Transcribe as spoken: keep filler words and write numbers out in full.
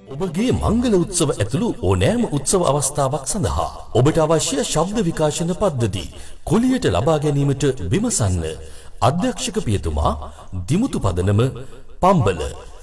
ඔබගේ මංගල උත්සව ඇතුළු ඕනෑම උත්සව අවස්ථාවක් සඳහා ඔබට අවශ්‍ය ශබ්ද විකාශන පද්ධති කුලියට ලබා ගැනීමට විමසන්න. අධ්‍යක්ෂක පියතුමා දිමුතු පදනම පම්බල